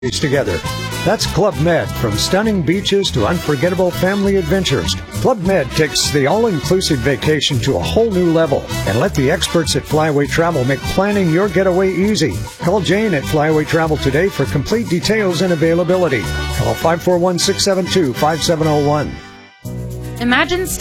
together. That's Club Med. From stunning beaches to unforgettable family adventures, Club Med takes the all-inclusive vacation to a whole new level. And let the experts at Flyaway Travel make planning your getaway easy. Call Jane at Flyaway Travel today for complete details and availability. Call 541-672-5701. Imagine